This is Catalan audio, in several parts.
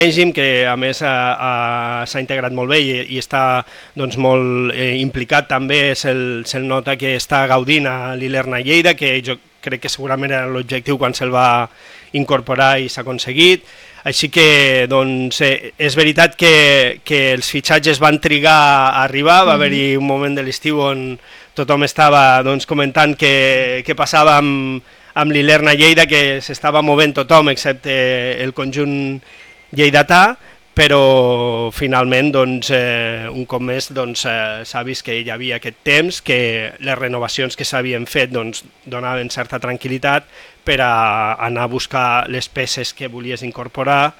règim, que a més s'ha integrat molt bé i està doncs, molt implicat també, se'l nota que està gaudint a l'Ilerna Lleida, que jo crec que segurament era l'objectiu quan se'l va incorporar i s'ha aconseguit. Així que doncs, és veritat que els fitxatges van trigar a arribar, va haver-hi un moment de l'estiu on tothom estava doncs, comentant què passava amb l'Ilerna Lleida, que s'estava movent tothom excepte el conjunt lleidatà, però finalment doncs, un cop més doncs, s'ha vist que hi havia aquest temps, que les renovacions que s'havien fet doncs, donaven certa tranquil·litat per a anar a buscar les peces que volies incorporar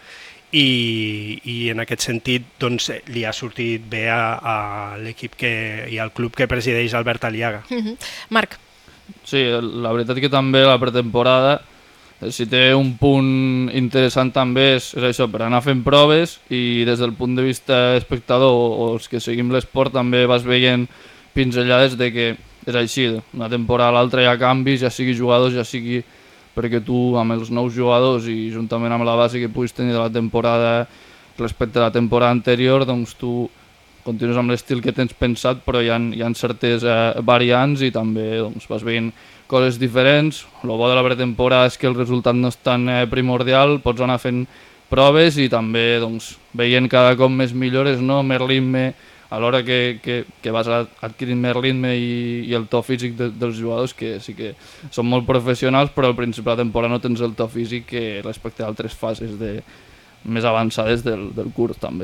i en aquest sentit doncs, li ha sortit bé a l'equip i al club que presideix Albert Aliaga. Marc. Sí, la veritat que també la pretemporada, si té un punt interessant també és això, per anar fent proves, i des del punt de vista espectador o els que seguim l'esport també vas veient pinzellades de que és així, una temporada a l'altra hi ha canvis, ja sigui jugadors, ja sigui perquè tu amb els nous jugadors i juntament amb la base que puguis tenir de la temporada respecte a la temporada anterior, doncs tu continues amb l'estil que tens pensat, però hi ha certes variants i també doncs, vas veient coses diferents. El bo de la pretemporada és que el resultat no és tan primordial, pots anar fent proves i també doncs, veient cada cop més millores, no? Més ritme, a l'hora que vas adquirint més ritme i el to físic dels jugadors, que sí que són molt professionals, però al principi de la temporada no tens el to físic que respecte a altres fases més avançades del curs també.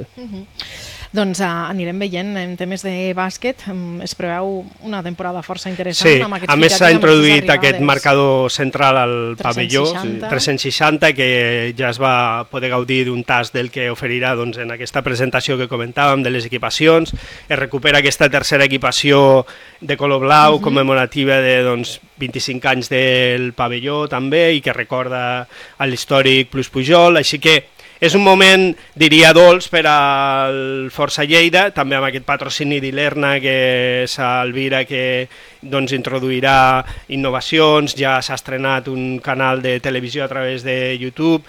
Doncs anirem veient en temes de bàsquet, es preveu una temporada força interessant. Sí, a més s'ha introduït aquest marcador central al pavelló 360, que ja es va poder gaudir d'un tast del que oferirà doncs, en aquesta presentació que comentàvem de les equipacions. Es recupera aquesta tercera equipació de color blau commemorativa de 25 anys del pavelló també, i que recorda a l'històric Plus Pujol, així que és un moment, diria, dolç per al Força Lleida, també amb aquest patrocini d'Ilerna, que és Elvira, que doncs, introduirà innovacions, ja s'ha estrenat un canal de televisió a través de YouTube,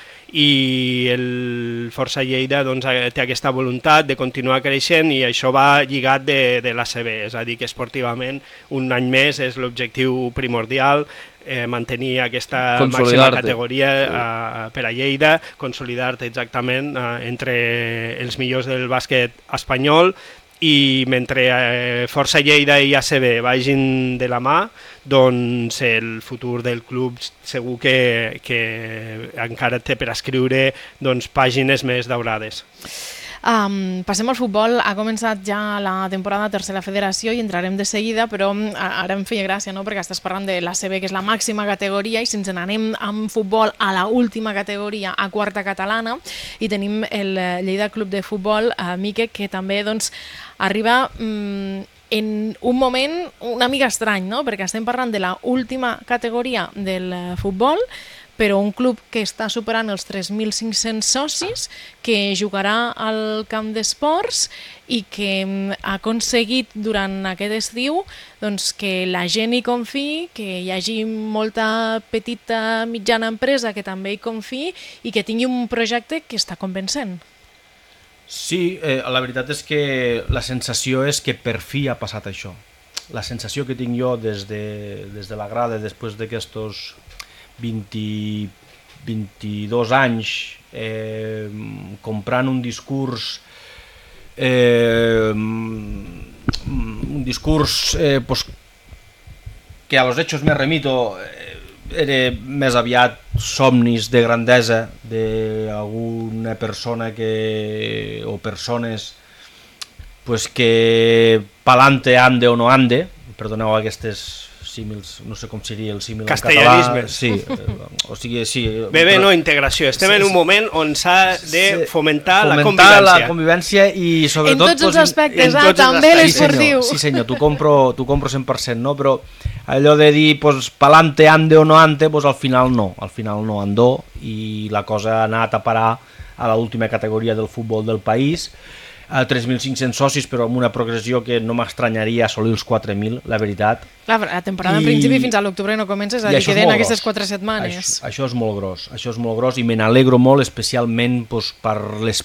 i el Força Lleida doncs, té aquesta voluntat de continuar creixent, i això va lligat de l'ACB, és a dir, que esportivament un any més és l'objectiu primordial, mantenir aquesta màxima categoria per a Lleida, consolidar-te exactament entre els millors del bàsquet espanyol, i mentre Força Lleida i ACB vagin de la mà, doncs el futur del club segur que encara té per escriure doncs, pàgines més daurades. Passem al futbol. Ha començat ja la temporada de tercera federació i entrarem de seguida, però ara em feia gràcia, no? Perquè estàs parlant de l'ACB, que és la màxima categoria, i si ens n'anem amb futbol a la última categoria, a quarta catalana, i tenim el Lleida Club de Futbol, Mique, que també doncs, arriba en un moment una mica estrany, no? Perquè estem parlant de la última categoria del futbol, però un club que està superant els 3.500 socis, que jugarà al camp d'esports i que ha aconseguit durant aquest estiu doncs, que la gent hi confiï, que hi hagi molta petita mitjana empresa que també hi confiï i que tingui un projecte que està convencent. Sí, la veritat és que la sensació és que per fi ha passat això. La sensació que tinc jo des de la grada, després d'aquestos 22 anys comprant un discurs pues, que a los hechos me remito, era més aviat somnis de grandesa d'alguna persona o persones pues, que pa'lante ande o no ande, perdoneu aquestes símils, no sé com seria el símil en català. Sí, o sigui, sí. Bé, no, integració. Estem en un moment on s'ha de fomentar la convivència. Fomentar la convivència i sobretot... En tots els aspectes, també l'esportiu. Sí senyor, t'ho compro 100%, no? Però allò de dir, pues, pa'lante, ande o no ande, pues al final no andó, i la cosa ha anat a parar a l'última categoria del futbol del país, a 3.500 socis, però amb una progressió que no m'estranyaria assolir els 4.000, la veritat. La temporada en principi fins a l'octubre no comença, és a dir, que queden aquestes 4 setmanes. Això és molt gros, i me n'alegro molt, especialment pues, per les